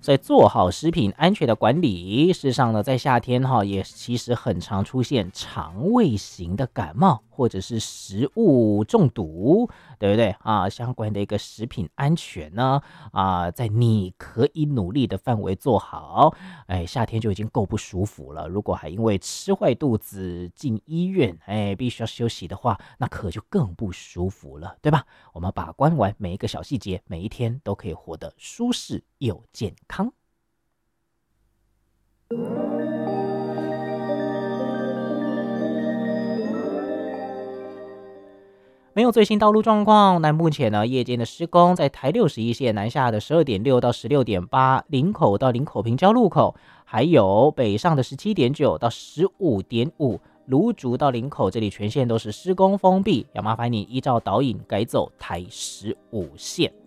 所以做好食品安全的管理，事实上呢，在夏天也其实很常出现肠胃型的感冒或者是食物中毒，对不对啊？相关的一个食品安全呢，在你可以努力的范围做好，夏天就已经够不舒服了，如果还因为吃坏肚子进医院，必须要休息的话，那可就更不舒服了，对吧？我们把关完每一个小细节，每一天都可以活得舒适又健康。没有最新道路状况，那目前呢，夜间的施工在台61线南下的12.6到16.8，林口到林口平交路口，还有北上的17.9到15.5，芦竹到林口这里全线都是施工封闭，要麻烦你依照导引改走台15线。